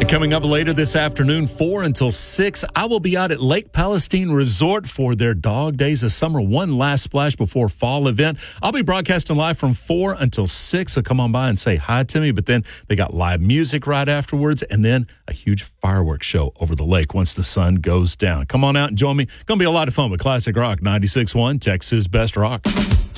Coming up later this afternoon, 4 until 6, I will be out at Lake Palestine Resort for their Dog Days of Summer, one last splash before fall event. I'll be broadcasting live from 4 until 6, so come on by and say hi to me. But then they got live music right afterwards, and then a huge fireworks show over the lake once the sun goes down. Come on out and join me. Going to be a lot of fun with Classic Rock 96.1, Texas Best Rock.